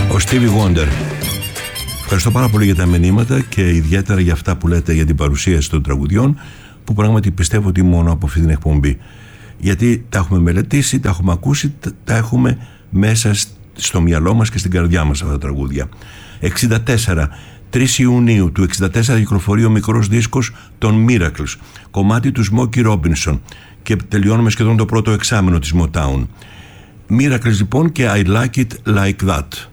Ο Stevie Wonder. Ευχαριστώ πάρα πολύ για τα μηνύματα και ιδιαίτερα για αυτά που λέτε για την παρουσίαση των τραγουδιών, που πράγματι πιστεύω ότι μόνο από αυτή την εκπομπή. Γιατί τα έχουμε μελετήσει, τα έχουμε ακούσει, τα έχουμε μέσα στο μυαλό μας και στην καρδιά μας αυτά τα τραγούδια. 64. 3 Ιουνίου του 64 κυκλοφορεί ο μικρός δίσκος των Miracles, κομμάτι του Smokey Robinson, και τελειώνουμε σχεδόν το πρώτο εξάμηνο της Motown. Miracles λοιπόν και I Like It Like That.